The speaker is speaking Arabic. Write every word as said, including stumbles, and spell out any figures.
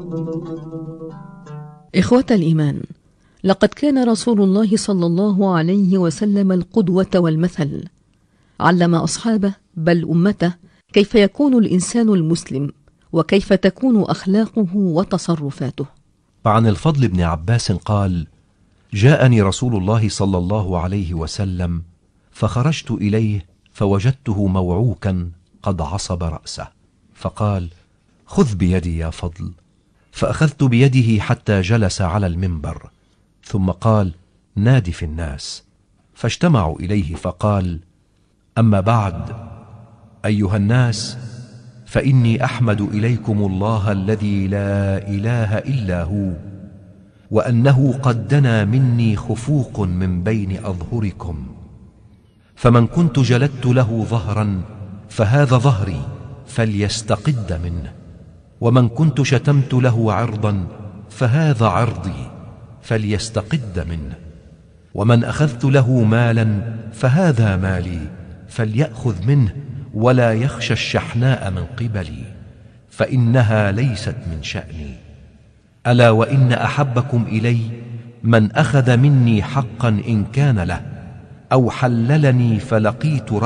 إخوة الإيمان، لقد كان رسول الله صلى الله عليه وسلم القدوة والمثل. علم أصحابه بل أمته كيف يكون الإنسان المسلم وكيف تكون أخلاقه وتصرفاته. فعن الفضل بن عباس قال: جاءني رسول الله صلى الله عليه وسلم فخرجت إليه فوجدته موعوكا قد عصب رأسه، فقال: خذ بيدي يا فضل. فأخذت بيده حتى جلس على المنبر، ثم قال: نادي في الناس. فاجتمعوا إليه فقال: أما بعد، أيها الناس، فإني أحمد إليكم الله الذي لا إله إلا هو، وأنه قد دنا مني خفوق من بين أظهركم، فمن كنت جلدت له ظهرا فهذا ظهري فليستقد منه، ومن كنت شتمت له عرضا فهذا عرضي فليستقد منه، ومن أخذت له مالا فهذا مالي فليأخذ منه، ولا يخشى الشحناء من قبلي، فإنها ليست من شأني. ألا وإن أحبكم إلي من أخذ مني حقا إن كان له، أو حللني فلقيت